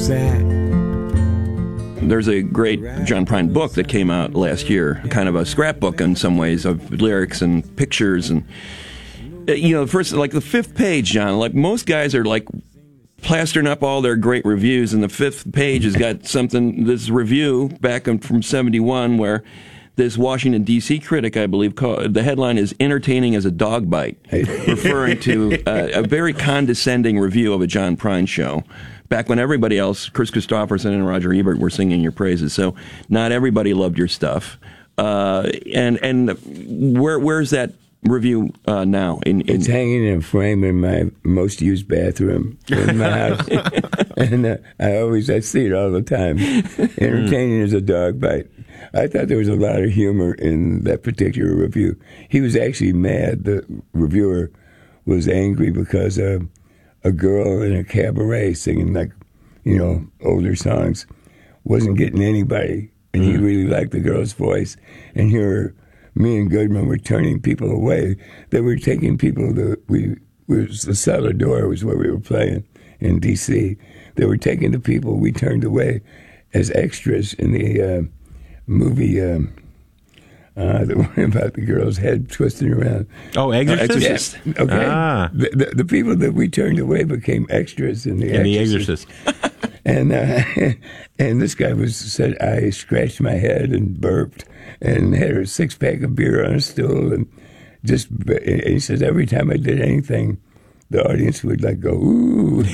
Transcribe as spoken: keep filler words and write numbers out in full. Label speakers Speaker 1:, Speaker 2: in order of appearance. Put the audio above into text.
Speaker 1: There's a great John Prine book that came out last year, kind of a scrapbook in some ways of lyrics and pictures. And, you know, first, like the fifth page, John, like most guys are like plastering up all their great reviews, and the fifth page has got something, this review back from seventy-one where this Washington, D C critic, I believe, called, the headline is "Entertaining as a Dog Bite," referring to uh, a very condescending review of a John Prine show. Back when everybody else, Chris Christopherson and Roger Ebert, were singing your praises. So not everybody loved your stuff. Uh, and and where where's that review uh, now? In, in
Speaker 2: it's hanging in a frame in my most used bathroom in my house. And uh, I always, I see it all the time. Entertaining as a dog bite. I thought there was a lot of humor in that particular review. He was actually mad. The reviewer was angry because uh, a girl in a cabaret singing, like, you know, older songs wasn't getting anybody. And he really liked the girl's voice. And here, me and Goodman were turning people away. They were taking people to, we, was the Cellar Door was where we were playing in D C. They were taking the people we turned away as extras in the uh, movie, um, uh, the one about the girl's head twisting around.
Speaker 3: Oh, Exorcist?
Speaker 2: Yeah. Okay.
Speaker 3: Ah.
Speaker 2: The, the, the people that we turned away became extras in The
Speaker 3: In
Speaker 2: Exorcist.
Speaker 3: The Exorcist.
Speaker 2: And uh, and this guy was said I scratched my head and burped and had a six pack of beer on a stool and just and he says every time I did anything, the audience would like go ooh.